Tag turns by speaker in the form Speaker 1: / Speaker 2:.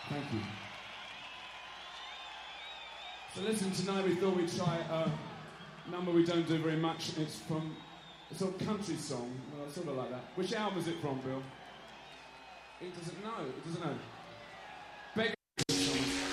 Speaker 1: Thank you. So listen, tonight we thought we'd try a number we don't do very much. It's from a sort of country song, sort of like that. Which album is it from, Bill? He doesn't know. He doesn't know.